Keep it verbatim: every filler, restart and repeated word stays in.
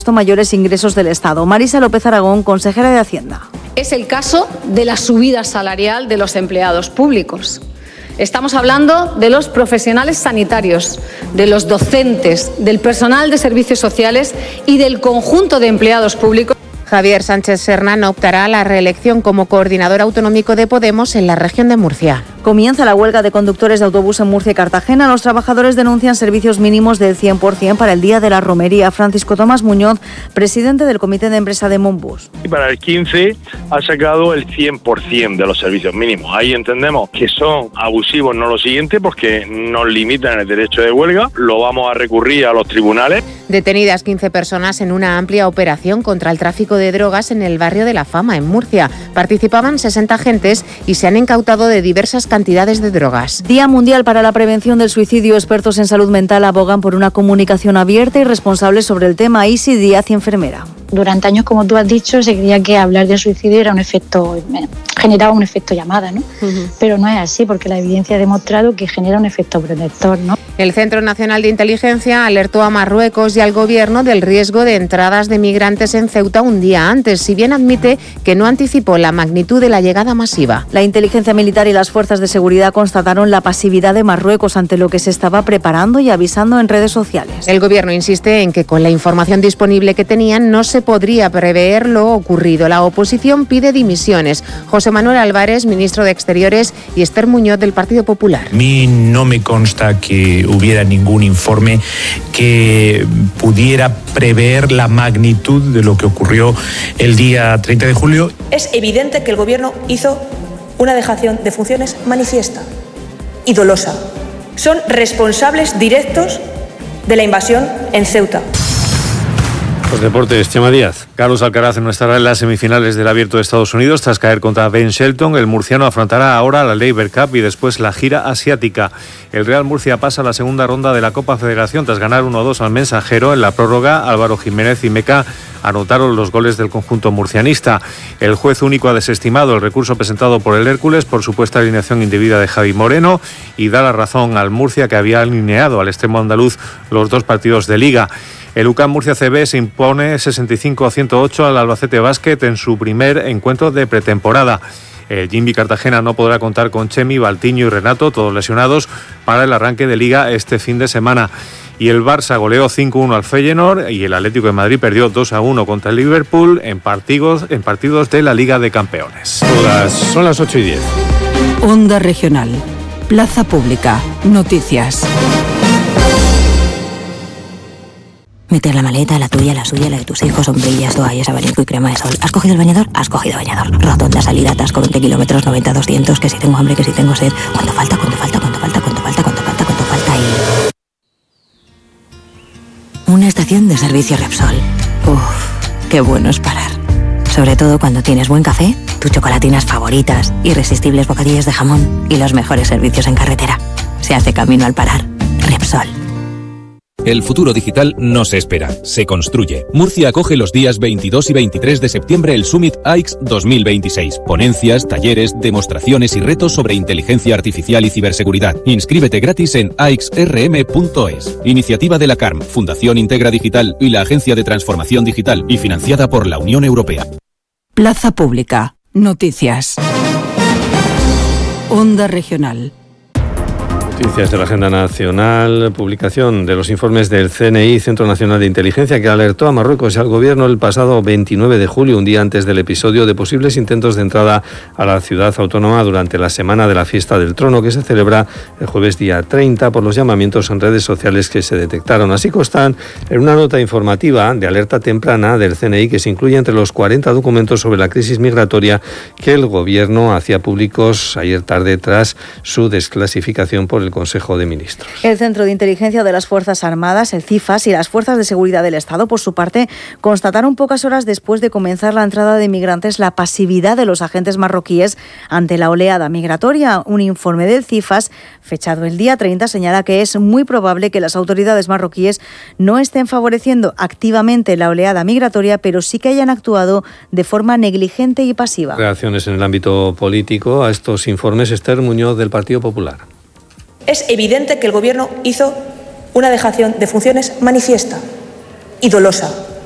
mayores ingresos del Estado. Marisa López Aragón, consejera de Hacienda. Es el caso de la subida salarial de los empleados públicos. Estamos hablando de los profesionales sanitarios, de los docentes, del personal de servicios sociales y del conjunto de empleados públicos. Javier Sánchez Serna optará a la reelección como coordinador autonómico de Podemos en la región de Murcia. Comienza la huelga de conductores de autobús en Murcia y Cartagena. Los trabajadores denuncian servicios mínimos del cien por ciento para el Día de la Romería. Francisco Tomás Muñoz, presidente del Comité de Empresa de Monbus. Y para el quince ha sacado el cien por ciento de los servicios mínimos. Ahí entendemos que son abusivos, no lo siguiente, porque nos limitan el derecho de huelga. Lo vamos a recurrir a los tribunales. Detenidas quince personas en una amplia operación contra el tráfico de drogas en el barrio de La Fama, en Murcia. Participaban sesenta agentes y se han incautado de diversas cantidades de drogas. Día Mundial para la Prevención del Suicidio. Expertos en salud mental abogan por una comunicación abierta y responsable sobre el tema. Isi Díaz, enfermera. Durante años, como tú has dicho, se creía que hablar de suicidio era un efecto, generaba un efecto llamada, ¿no? Uh-huh. Pero no es así, porque la evidencia ha demostrado que genera un efecto protector, ¿no? El Centro Nacional de Inteligencia alertó a Marruecos y al Gobierno del riesgo de entradas de migrantes en Ceuta un día antes, si bien admite que no anticipó la magnitud de la llegada masiva. La inteligencia militar y las fuerzas de seguridad constataron la pasividad de Marruecos ante lo que se estaba preparando y avisando en redes sociales. El Gobierno insiste en que con la información disponible que tenían no se podría prever lo ocurrido. La oposición pide dimisiones. José Manuel Álvarez, ministro de Exteriores, y Esther Muñoz, del Partido Popular. A mí no me consta que hubiera ningún informe que pudiera prever la magnitud de lo que ocurrió el día treinta de julio. Es evidente que el Gobierno hizo una dejación de funciones manifiesta y dolosa. Son responsables directos de la invasión en Ceuta. Los deportes, Chema Díaz. Carlos Alcaraz no estará en las semifinales del Abierto de Estados Unidos tras caer contra Ben Shelton. El murciano afrontará ahora la Laver Cup y después la gira asiática. El Real Murcia pasa a la segunda ronda de la Copa Federación tras ganar uno dos al Mensajero. En la prórroga, Álvaro Jiménez y Meca anotaron los goles del conjunto murcianista. El juez único ha desestimado el recurso presentado por el Hércules por supuesta alineación indebida de Javi Moreno y da la razón al Murcia, que había alineado al extremo andaluz los dos partidos de Liga. El U C A M Murcia C B se impone sesenta y cinco a ciento ocho al Albacete Basket en su primer encuentro de pretemporada. El Jimby Cartagena no podrá contar con Chemi, Valtiño y Renato, todos lesionados, para el arranque de Liga este fin de semana. Y el Barça goleó cinco uno al Feyenoord y el Atlético de Madrid perdió dos a uno contra el Liverpool en partidos, en partidos de la Liga de Campeones. Las, son las ocho y diez. Onda Regional. Plaza Pública. Noticias. Meter la maleta, la tuya, la suya, la de tus hijos, sombrillas, toallas, abanico y crema de sol. ¿Has cogido el bañador? Has cogido bañador. Rotonda, salida, atasco, veinte kilómetros, noventa, doscientos, que si tengo hambre, que si tengo sed. ¿Cuánto falta? ¿Cuánto falta? ¿Cuánto falta? ¿Cuánto falta? ¿Cuánto falta? ¿Cuánto falta? Y... una estación de servicio Repsol. Uff, qué bueno es parar. Sobre todo cuando tienes buen café, tus chocolatinas favoritas, irresistibles bocadillos de jamón y los mejores servicios en carretera. Se hace camino al parar. Repsol. El futuro digital no se espera, se construye. Murcia acoge los días veintidós y veintitrés de septiembre el Summit A I X dos mil veintiséis. Ponencias, talleres, demostraciones y retos sobre inteligencia artificial y ciberseguridad. Inscríbete gratis en a x r m punto es. Iniciativa de la C A R M, Fundación Integra Digital y la Agencia de Transformación Digital, y financiada por la Unión Europea. Plaza Pública. Noticias. Onda Regional. Noticias de la agenda nacional, publicación de los informes del C N I, Centro Nacional de Inteligencia, que alertó a Marruecos y al Gobierno el pasado veintinueve de julio, un día antes del episodio, de posibles intentos de entrada a la ciudad autónoma durante la semana de la Fiesta del Trono, que se celebra el jueves día treinta, por los llamamientos en redes sociales que se detectaron. Así constan en una nota informativa de alerta temprana del C N I, que se incluye entre los cuarenta documentos sobre la crisis migratoria que el Gobierno hacía públicos ayer tarde tras su desclasificación por el Consejo de Ministros. El Centro de Inteligencia de las Fuerzas Armadas, el CIFAS, y las Fuerzas de Seguridad del Estado, por su parte, constataron pocas horas después de comenzar la entrada de migrantes la pasividad de los agentes marroquíes ante la oleada migratoria. Un informe del CIFAS, fechado el día treinta, señala que es muy probable que las autoridades marroquíes no estén favoreciendo activamente la oleada migratoria, pero sí que hayan actuado de forma negligente y pasiva. Reacciones en el ámbito político a estos informes. Esther Muñoz, del Partido Popular. Es evidente que el Gobierno hizo una dejación de funciones manifiesta y dolosa.